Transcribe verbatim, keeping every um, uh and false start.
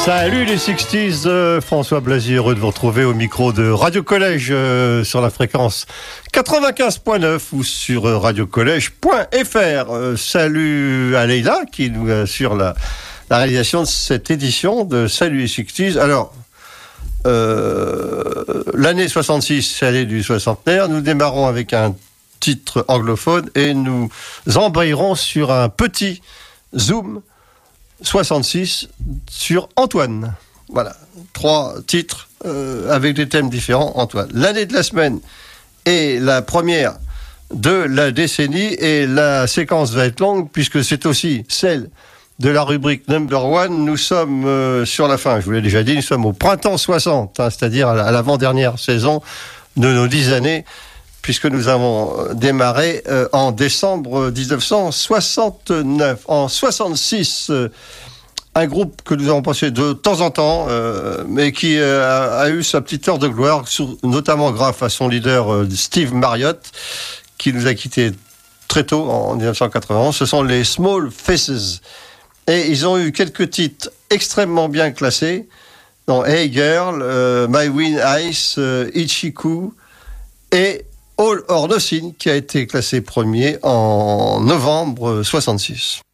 Salut les sixties, euh, François Blasi, heureux de vous retrouver au micro de Radio Collège euh, sur la fréquence quatre-vingt-quinze point neuf ou sur euh, radiocollège point f r. Euh, salut à Leïla qui nous assure la, la réalisation de cette édition de Salut les sixties. Alors, euh, l'année soixante-six, c'est l'année du soixantenaire. Nous démarrons avec un titre anglophone et nous embrayerons sur un petit zoom soixante-six sur Antoine. Voilà, trois titres euh, avec des thèmes différents. Antoine, l'année de la semaine est la première de la décennie et la séquence va être longue puisque c'est aussi celle de la rubrique number one. Nous sommes euh, sur la fin, je vous l'ai déjà dit, nous sommes au printemps soixante, hein, c'est-à-dire à l'avant-dernière saison de nos dix années, puisque nous avons démarré euh, en décembre dix-neuf cent soixante-neuf. En soixante-six, euh, un groupe que nous avons passé de temps en temps, euh, mais qui euh, a, a eu sa petite heure de gloire, sur, notamment grâce à son leader euh, Steve Marriott, qui nous a quittés très tôt, en dix-neuf cent quatre-vingt-onze. Ce sont les Small Faces. Et ils ont eu quelques titres extrêmement bien classés, dont Hey Girl, euh, My Wind Ice, euh, Ichiku et All or Nothing, qui a été classé premier en novembre soixante-six.